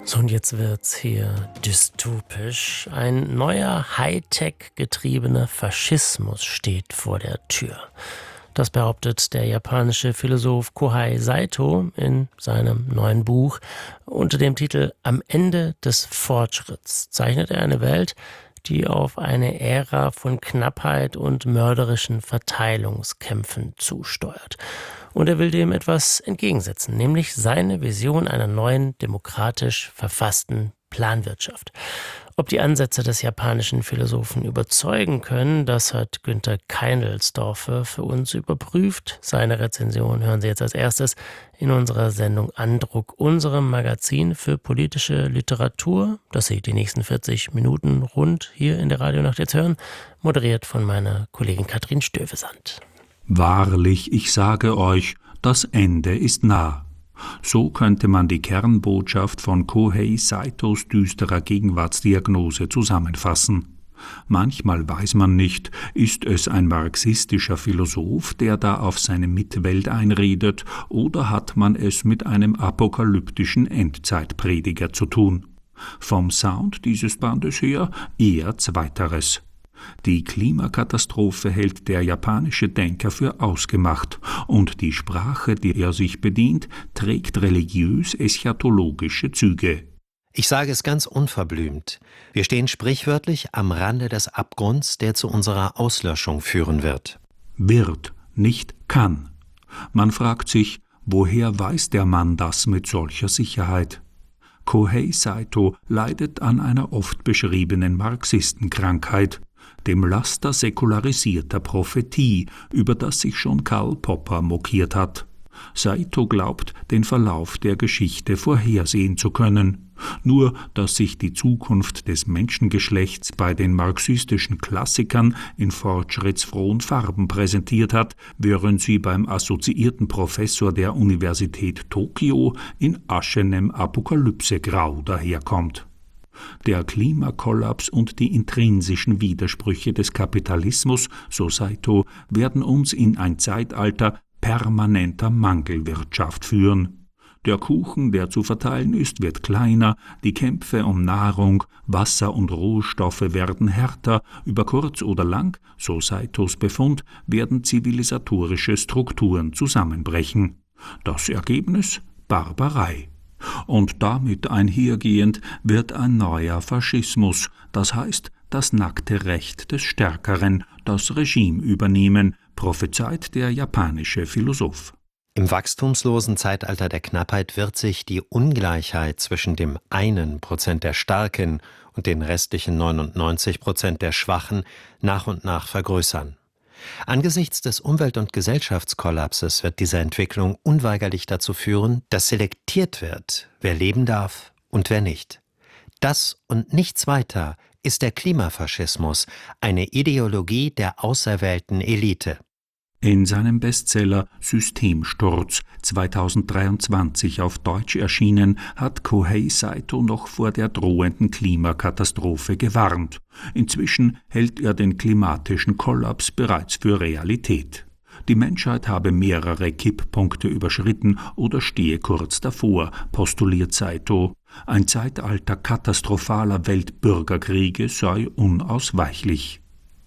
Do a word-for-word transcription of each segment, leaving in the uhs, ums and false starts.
So, und jetzt wird's hier dystopisch. Ein neuer Hightech-getriebener Faschismus steht vor der Tür. Das behauptet der japanische Philosoph Kohei Saito in seinem neuen Buch. Unter dem Titel Am Ende des Fortschritts zeichnet er eine Welt, die auf eine Ära von Knappheit und mörderischen Verteilungskämpfen zusteuert. Und er will dem etwas entgegensetzen, nämlich seine Vision einer neuen, demokratisch verfassten Planwirtschaft. Ob die Ansätze des japanischen Philosophen überzeugen können, das hat Günter Keindelsdorfer für uns überprüft. Seine Rezension hören Sie jetzt als erstes in unserer Sendung Andruck, unserem Magazin für politische Literatur, das Sie die nächsten vierzig Minuten rund hier in der Radionacht jetzt hören, moderiert von meiner Kollegin Katrin Stövesand. Wahrlich, ich sage euch, das Ende ist nah. So könnte man die Kernbotschaft von Kohei Saitos düsterer Gegenwartsdiagnose zusammenfassen. Manchmal weiß man nicht, ist es ein marxistischer Philosoph, der da auf seine Mitwelt einredet, oder hat man es mit einem apokalyptischen Endzeitprediger zu tun? Vom Sound dieses Bandes her eher Zweiteres. Die Klimakatastrophe hält der japanische Denker für ausgemacht, und die Sprache, die er sich bedient, trägt religiös-eschatologische Züge. Ich sage es ganz unverblümt. Wir stehen sprichwörtlich am Rande des Abgrunds, der zu unserer Auslöschung führen wird. Wird, nicht kann. Man fragt sich, woher weiß der Mann das mit solcher Sicherheit? Kohei Saito leidet an einer oft beschriebenen Marxistenkrankheit, dem Laster säkularisierter Prophetie, über das sich schon Karl Popper mokiert hat. Saito glaubt, den Verlauf der Geschichte vorhersehen zu können. Nur, dass sich die Zukunft des Menschengeschlechts bei den marxistischen Klassikern in fortschrittsfrohen Farben präsentiert hat, während sie beim assoziierten Professor der Universität Tokio in aschenem Apokalypsegrau daherkommt. Der Klimakollaps und die intrinsischen Widersprüche des Kapitalismus, so Saito, werden uns in ein Zeitalter permanenter Mangelwirtschaft führen. Der Kuchen, der zu verteilen ist, wird kleiner, die Kämpfe um Nahrung, Wasser und Rohstoffe werden härter, über kurz oder lang, so Saitos Befund, werden zivilisatorische Strukturen zusammenbrechen. Das Ergebnis? Barbarei. Und damit einhergehend wird ein neuer Faschismus, das heißt das nackte Recht des Stärkeren, das Regime übernehmen, prophezeit der japanische Philosoph. Im wachstumslosen Zeitalter der Knappheit wird sich die Ungleichheit zwischen dem einen Prozent der Starken und den restlichen neunundneunzig Prozent der Schwachen nach und nach vergrößern. Angesichts des Umwelt- und Gesellschaftskollapses wird diese Entwicklung unweigerlich dazu führen, dass selektiert wird, wer leben darf und wer nicht. Das und nichts weiter ist der Klimafaschismus, eine Ideologie der auserwählten Elite. In seinem Bestseller Systemsturz, zweitausenddreiundzwanzig auf Deutsch erschienen, hat Kohei Saito noch vor der drohenden Klimakatastrophe gewarnt. Inzwischen hält er den klimatischen Kollaps bereits für Realität. Die Menschheit habe mehrere Kipppunkte überschritten oder stehe kurz davor, postuliert Saito. Ein Zeitalter katastrophaler Weltbürgerkriege sei unausweichlich.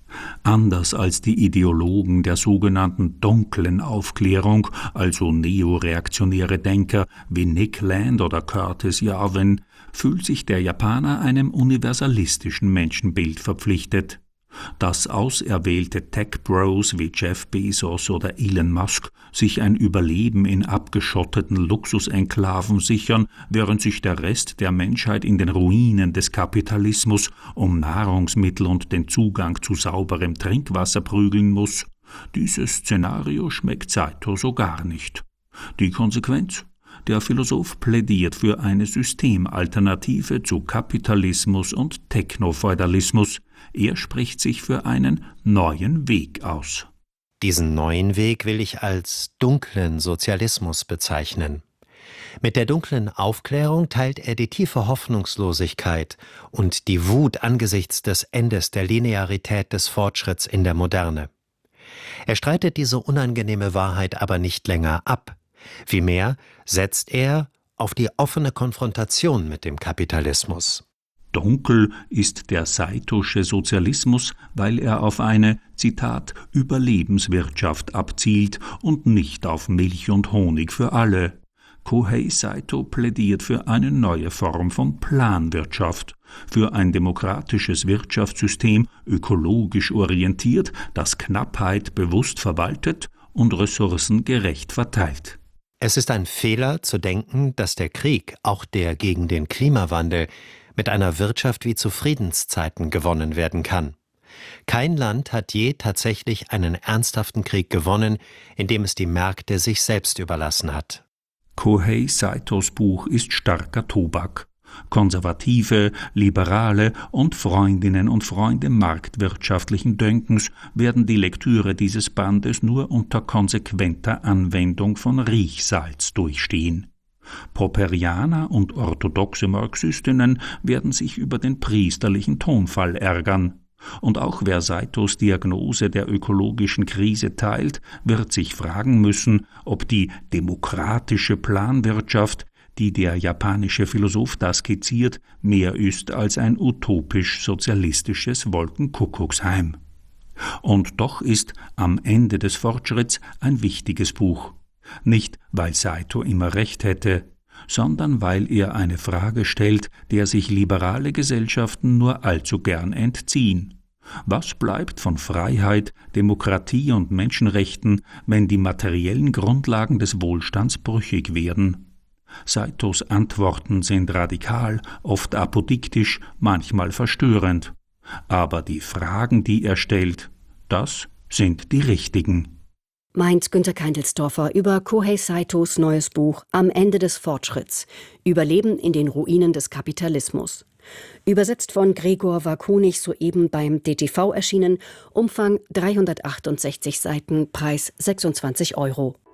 Anders als die Ideologen der sogenannten dunklen Aufklärung, also neoreaktionäre Denker wie Nick Land oder Curtis Yarvin, fühlt sich der Japaner einem universalistischen Menschenbild verpflichtet. Dass auserwählte Tech-Bros wie Jeff Bezos oder Elon Musk sich ein Überleben in abgeschotteten Luxusenklaven sichern, während sich der Rest der Menschheit in den Ruinen des Kapitalismus um Nahrungsmittel und den Zugang zu sauberem Trinkwasser prügeln muss, dieses Szenario schmeckt Saito so gar nicht. Die Konsequenz? Der Philosoph plädiert für eine Systemalternative zu Kapitalismus und Technofeudalismus. Er spricht sich für einen neuen Weg aus. Diesen neuen Weg will ich als dunklen Sozialismus bezeichnen. Mit der dunklen Aufklärung teilt er die tiefe Hoffnungslosigkeit und die Wut angesichts des Endes der Linearität des Fortschritts in der Moderne. Er streitet diese unangenehme Wahrheit aber nicht länger ab. Vielmehr setzt er, auf die offene Konfrontation mit dem Kapitalismus. Dunkel ist der Saitosche Sozialismus, weil er auf eine, Zitat, Überlebenswirtschaft abzielt und nicht auf Milch und Honig für alle. Kohei Saito plädiert für eine neue Form von Planwirtschaft, für ein demokratisches Wirtschaftssystem, ökologisch orientiert, das Knappheit bewusst verwaltet und Ressourcen gerecht verteilt. Es ist ein Fehler zu denken, dass der Krieg, auch der gegen den Klimawandel, mit einer Wirtschaft wie zu Friedenszeiten gewonnen werden kann. Kein Land hat je tatsächlich einen ernsthaften Krieg gewonnen, in dem es die Märkte sich selbst überlassen hat. Kohei Saitos Buch ist starker Tobak. Konservative, Liberale und Freundinnen und Freunde marktwirtschaftlichen Denkens werden die Lektüre dieses Bandes nur unter konsequenter Anwendung von Riechsalz durchstehen. Popperianer und orthodoxe Marxistinnen werden sich über den priesterlichen Tonfall ärgern. Und auch wer Saitos Diagnose der ökologischen Krise teilt, wird sich fragen müssen, ob die demokratische Planwirtschaft, die der japanische Philosoph da skizziert, mehr ist als ein utopisch-sozialistisches Wolkenkuckucksheim. Und doch ist Am Ende des Fortschritts ein wichtiges Buch. Nicht, weil Saito immer recht hätte, sondern weil er eine Frage stellt, der sich liberale Gesellschaften nur allzu gern entziehen. Was bleibt von Freiheit, Demokratie und Menschenrechten, wenn die materiellen Grundlagen des Wohlstands brüchig werden? Saitos Antworten sind radikal, oft apodiktisch, manchmal verstörend. Aber die Fragen, die er stellt, das sind die richtigen. Meint Günter Keindelsdorfer über Kohei Saitos neues Buch Am Ende des Fortschritts – Überleben in den Ruinen des Kapitalismus. Übersetzt von Gregor Wakonig, soeben beim D T V erschienen, Umfang dreihundertachtundsechzig Seiten, Preis sechsundzwanzig Euro.